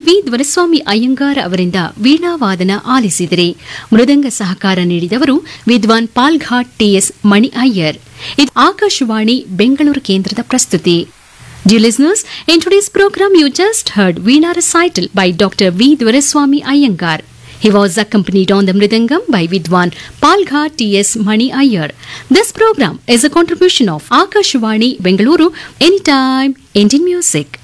V ದ್ವರಸ್ವಾಮಿ Iyengar ಅವರಿಂದ ವೀಣಾವಾದನ ಆಲಿಸಿದಿರಿ. ಮೃದಂಗ ಸಹಕಾರ ನೀಡಿದವರು ವಿದ್ವಾನ್ ಪಾಲ್ಘಾಟ್ ಟಿಎಸ್ ಮಣಿ ಅಯ್ಯರ್. ಇದು ಆಕಾಶವಾಣಿ ಬೆಂಗಳೂರು ಕೇಂದ್ರದ ಪ್ರಸ್ತುತಿ. Dear listeners, in today's program you just heard Veena recital by Dr. V. Dwaraswamy Iyengar. He was accompanied on the Mridangam by Vidwan Palghat T.S. Mani Iyer. This program is a contribution of Akashvani Bengaluru, Anytime Indian Music.